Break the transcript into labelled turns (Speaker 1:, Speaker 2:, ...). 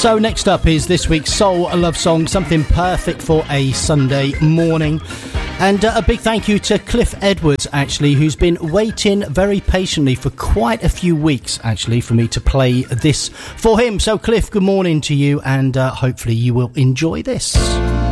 Speaker 1: So next up is this week's Soul Love Song, something perfect for a Sunday morning. And a big thank you to Cliff Edwards, actually, who's been waiting very patiently for quite a few weeks, actually, for me to play this for him. So, Cliff, good morning to you, and hopefully you will enjoy this.